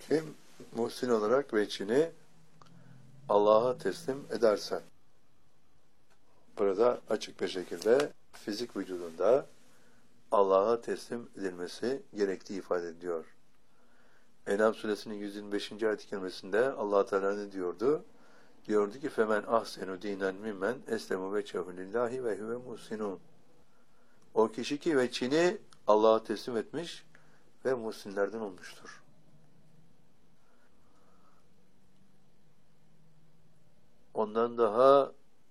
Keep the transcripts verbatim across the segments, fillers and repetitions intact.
Kim muhsin olarak veçhini Allah'a teslim ederse, burada açık bir şekilde fizik vücudunda Allah'a teslim edilmesi gerektiği ifade ediyor. En'am suresinin yüz yirmi beşinci ayet-i kerimesinde Allah Teala ne diyordu? Diyordu ki femen ahsenu dinen mimmen eslemu veçhehu lillahi ve huve muhsinun. O kişi ki veçhini Allah'a teslim etmiş ve muhsinlerden olmuştur. Ondan daha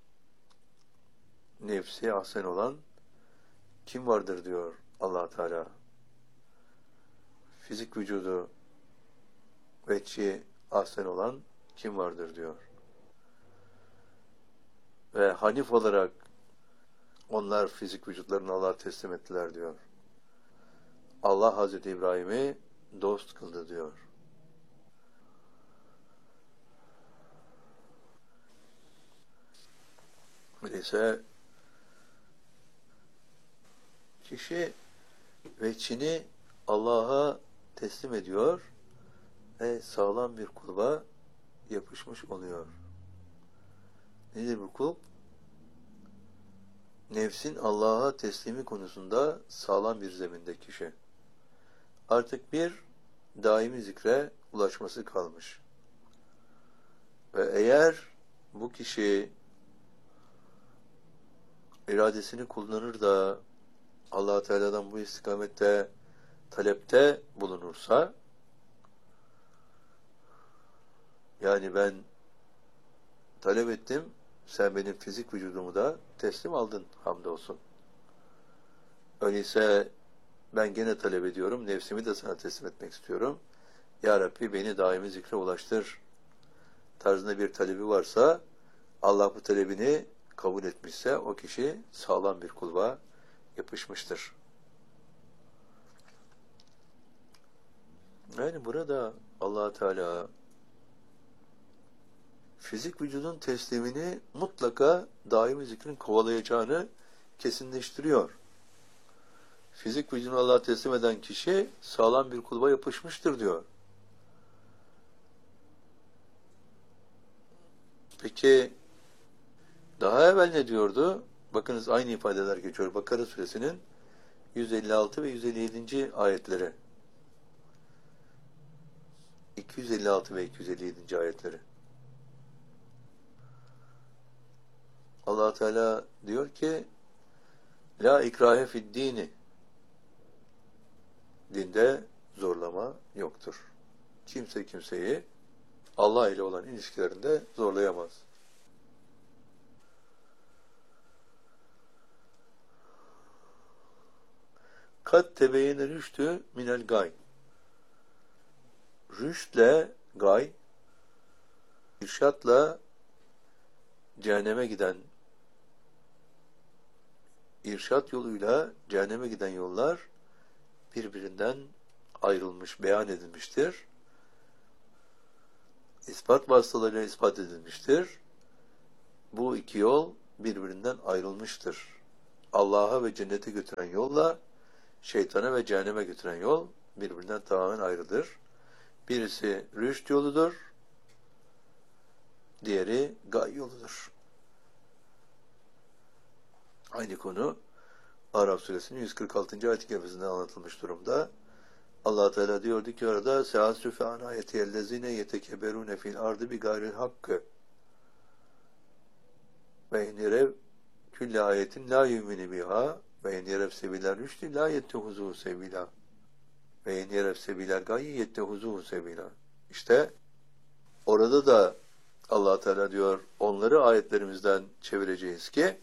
nefsi ahsen olan kim vardır diyor Allah Teala. Fizik vücudu veçhi ahsen olan kim vardır diyor. Ve hanif olarak onlar fizik vücutlarını Allah'a teslim ettiler diyor. Allah Hazreti İbrahim'i dost kıldı diyor. Öyleyse kişi veçhini Allah'a teslim ediyor ve sağlam bir kulba yapışmış oluyor. Nedir bu kulp? Nefsin Allah'a teslimi konusunda sağlam bir zeminde kişi. Artık bir daimi zikre ulaşması kalmış. Ve eğer bu kişi iradesini kullanır da Allah Teala'dan bu istikamette talepte bulunursa, yani ben talep ettim, sen benim fizik vücudumu da teslim aldın hamdolsun. Öyleyse ben gene talep ediyorum, nefsimi de sana teslim etmek istiyorum. Ya Rabbi beni daimi zikre ulaştır tarzında bir talebi varsa, Allah bu talebini kabul etmişse o kişi sağlam bir kulba yapışmıştır. Yani burada Allah Teala fizik vücudun teslimini mutlaka daimi zikrin kovalayacağını kesinleştiriyor. Fizik vücudunu Allah'a teslim eden kişi sağlam bir kulba yapışmıştır diyor. Peki daha evvel ne diyordu? Bakınız aynı ifadeler geçiyor. Bakara suresinin yüz elli altı ve yüz elli yedinci ayetleri. iki yüz elli altı ve iki yüz elli yedinci ayetleri. Allah Teala diyor ki la ikrahe fid dini, dinde zorlama yoktur. Kimse kimseyi Allah ile olan ilişkilerinde zorlayamaz. Kad tebeyene rüştü minel gay. Rüştle gay, irşatla cehenneme giden, irşat yoluyla cehenneme giden yollar birbirinden ayrılmış, beyan edilmiştir. İspat vasıtalarıyla ispat edilmiştir. Bu iki yol birbirinden ayrılmıştır. Allah'a ve cennete götüren yolla şeytana ve cehenneme götüren yol birbirinden tamamen ayrıdır. Birisi rüşt yoludur, diğeri gay yoludur. Aynı konu Araf suresinin yüz kırk altıncı ayet-i kerimesinde anlatılmış durumda. Allah Teala diyordu ki orada seâsü fe an ayetiyellezîne yetekeberûne fil ardı bi gayril hakkı ve inyerev külle ayetin la yümini biha ve inyerev sebiler rüştü la yettehuzuhu sebila ve inyerev sebiler gayyi yettehuzuhu sebila. İşte orada da Allah Teala diyor onları ayetlerimizden çevireceğiz ki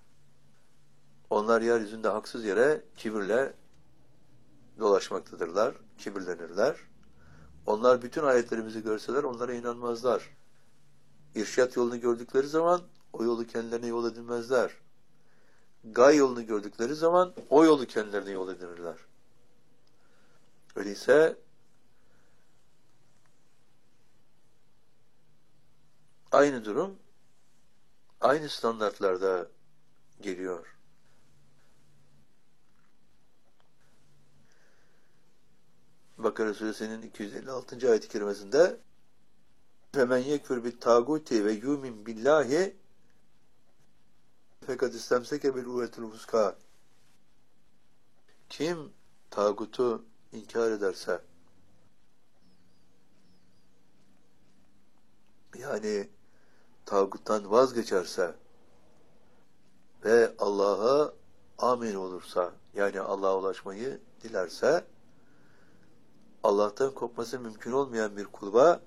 onlar yeryüzünde haksız yere kibirle dolaşmaktadırlar, kibirlenirler. Onlar bütün ayetlerimizi görseler onlara inanmazlar. İrşat yolunu gördükleri zaman o yolu kendilerine yol edinmezler. Gay yolunu gördükleri zaman o yolu kendilerine yol edinirler. Öyleyse aynı durum aynı standartlarda geliyor. Bakara Suresinin iki yüz elli altıncı ayet-i kerimesinde فَمَنْ يَكْفُرْ بِالْتَاغُوتِ وَيُؤْمِنْ بِاللّٰهِ فَقَدْ اِسْتَمْسَكَ بِالْعُرْوَةِ الْوُثْقَى. Kim tağutu inkar ederse, yani tağuttan vazgeçerse ve Allah'a amin olursa, yani Allah'a ulaşmayı dilerse, Allah'tan kopması mümkün olmayan bir kulba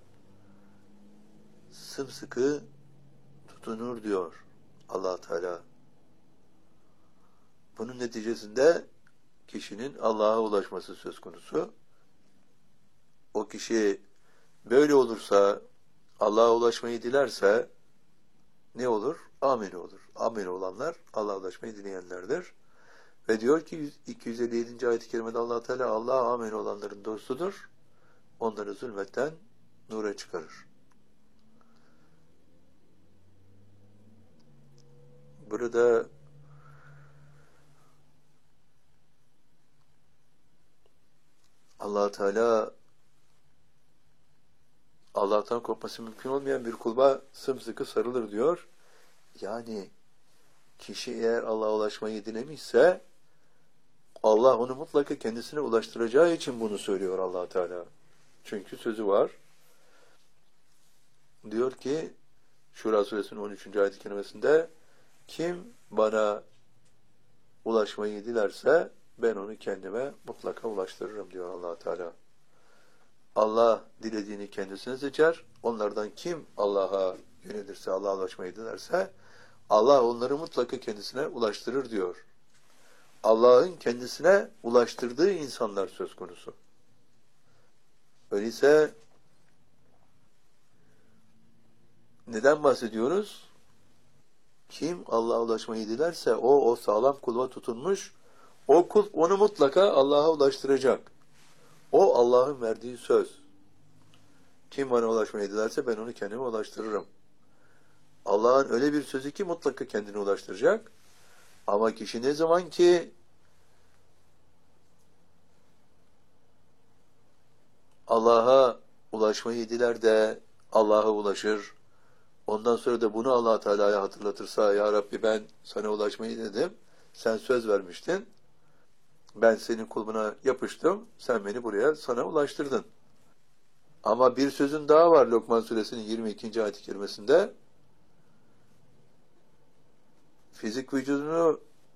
sımsıkı tutunur diyor Allah Teala. Bunun neticesinde kişinin Allah'a ulaşması söz konusu. O kişi böyle olursa, Allah'a ulaşmayı dilerse ne olur? Amin olur. Amin olanlar Allah'a ulaşmayı dileyenlerdir. Ve diyor ki iki yüz elli yedinci ayet-i kerimede Allah Teala Allah'a amin olanların dostudur. Onları zulmetten nura çıkarır. Burada Allah Teala Allah'tan kopması mümkün olmayan bir kulba sımsıkı sarılır diyor. Yani kişi eğer Allah'a ulaşmayı dilemişse Allah onu mutlaka kendisine ulaştıracağı için bunu söylüyor Allah Teala. Çünkü sözü var. Diyor ki Şura Suresinin on üçüncü ayet-i kerimesinde kim bana ulaşmayı dilerse ben onu kendime mutlaka ulaştırırım diyor Allah Teala. Allah dilediğini kendisine seçer. Onlardan kim Allah'a yönelirse, Allah'a ulaşmayı dilerse Allah onları mutlaka kendisine ulaştırır diyor. Allah'ın kendisine ulaştırdığı insanlar söz konusu. Öyleyse neden bahsediyoruz? Kim Allah'a ulaşmayı dilerse o, o sağlam kulba tutunmuş, o kul onu mutlaka Allah'a ulaştıracak. O Allah'ın verdiği söz. Kim bana ulaşmayı dilerse ben onu kendime ulaştırırım. Allah'ın öyle bir sözü ki mutlaka kendine ulaştıracak. Ama kişi ne zaman ki Allah'a ulaşmayı diler de Allah'a ulaşır. Ondan sonra da bunu Allah Teala'ya hatırlatırsa, ya Rabbi ben sana ulaşmayı dedim, sen söz vermiştin, ben senin kulbuna yapıştım, sen beni buraya sana ulaştırdın. Ama bir sözün daha var Lokman Suresinin yirmi ikinci ayet-i kerimesinde, fizik vücudunu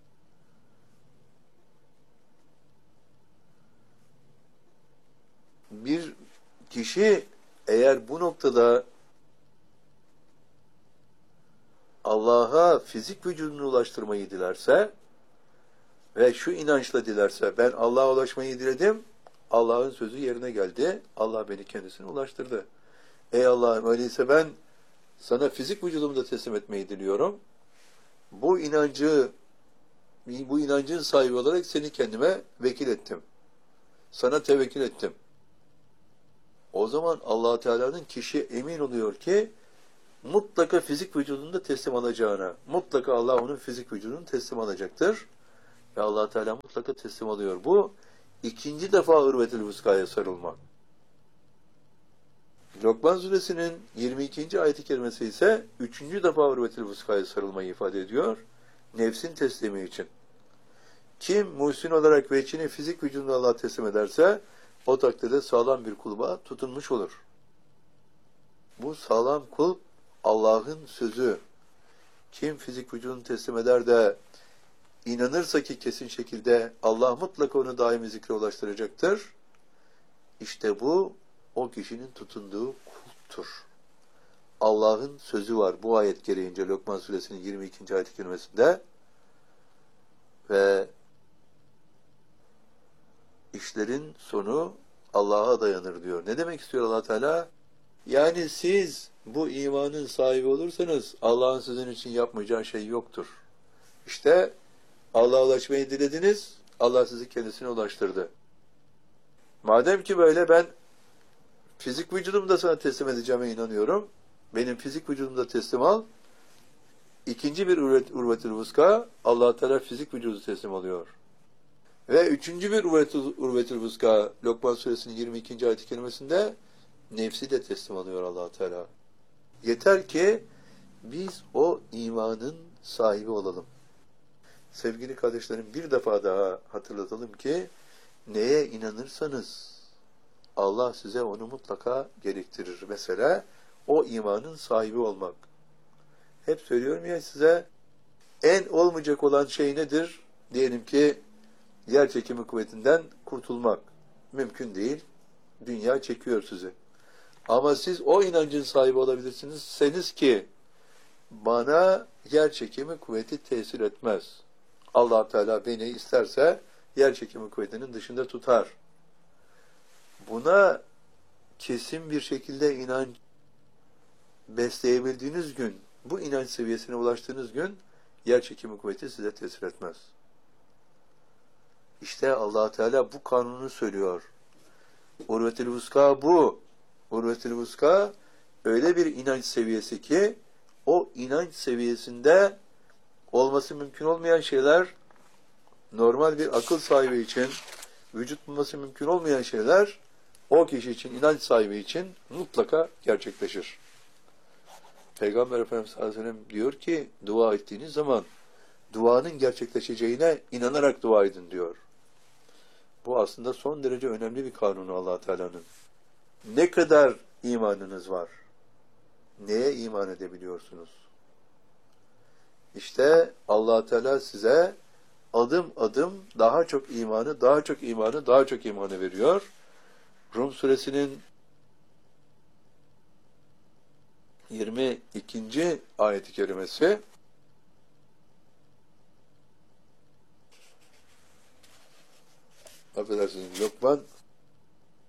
bir kişi eğer bu noktada Allah'a fizik vücudunu ulaştırmayı dilerse ve şu inançla dilerse, ben Allah'a ulaşmayı diledim, Allah'ın sözü yerine geldi, Allah beni kendisine ulaştırdı. Ey Allah'ım, öyleyse ben sana fizik vücudumu da teslim etmeyi diliyorum. Bu inancı, bu inancın sahibi olarak seni kendime vekil ettim. Sana tevekkül ettim. O zaman Allah Teala'nın kişi emin oluyor ki mutlaka fizik vücudunu da teslim alacağına, mutlaka Allah onun fizik vücudunu teslim alacaktır. Ve Allah Teala mutlaka teslim alıyor. Bu ikinci defa Urvetül Vuska'ya sarılma. Lokman Suresinin yirmi ikinci ayet-i kerimesi ise üçüncü defa Urvetül Vuska'ya sarılmayı ifade ediyor. Nefsin teslimi için. Kim muhsin olarak ve içini fizik vücudunu Allah'a teslim ederse o takdirde sağlam bir kulba tutunmuş olur. Bu sağlam kulp Allah'ın sözü. Kim fizik vücudunu teslim eder de inanırsa ki kesin şekilde Allah mutlaka onu daimi zikre ulaştıracaktır. İşte bu o kişinin tutunduğu kulptur. Allah'ın sözü var bu ayet gereğince Lokman Suresinin yirmi ikinci ayet-i kerimesinde ve işlerin sonu Allah'a dayanır diyor. Ne demek istiyor Allah Teala? Yani siz bu imanın sahibi olursanız Allah'ın sizin için yapmayacağı şey yoktur. İşte Allah'a ulaşmayı dilediniz, Allah sizi kendisine ulaştırdı. Madem ki böyle ben fizik vücudumu da sana teslim edeceğime inanıyorum. Benim fizik vücudumu da teslim al. İkinci bir urvetül vuska, Allah Teala fizik vücudu teslim alıyor. Ve üçüncü bir urvetül, urvetül vuska Lokman suresinin yirmi ikinci ayet-i kerimesinde nefsi de teslim alıyor Allah Teala. Yeter ki biz o imanın sahibi olalım. Sevgili kardeşlerim, bir defa daha hatırlatalım ki neye inanırsanız Allah size onu mutlaka gerektirir. Mesela o imanın sahibi olmak. Hep söylüyorum ya size, en olmayacak olan şey nedir? Diyelim ki yer çekimi kuvvetinden kurtulmak. Mümkün değil. Dünya çekiyor sizi. Ama siz o inancın sahibi olabilirsiniz. Seniz ki bana yer çekimi kuvveti tesir etmez. Allah Teala beni isterse yer çekimi kuvvetinin dışında tutar. Buna kesin bir şekilde inanç besleyebildiğiniz gün, bu inanç seviyesine ulaştığınız gün yer çekimi kuvveti size tesir etmez. İşte Allah Teala bu kanunu söylüyor. Urvetül vuska bu. Urvetül vuska öyle bir inanç seviyesi ki o inanç seviyesinde olması mümkün olmayan şeyler, normal bir akıl sahibi için vücut bulması mümkün olmayan şeyler o kişi için, inanç sahibi için mutlaka gerçekleşir. Peygamber Efendimiz sallallahu aleyhi ve sellem diyor ki dua ettiğiniz zaman duanın gerçekleşeceğine inanarak dua edin diyor. Bu aslında son derece önemli bir kanunu Allah Teala'nın. Ne kadar imanınız var? Neye iman edebiliyorsunuz? İşte Allah Teala size adım adım daha çok imanı, daha çok imanı, daha çok imanı veriyor. Rum suresinin yirmi ikinci ayet-i kerimesi affedersiniz, Lokman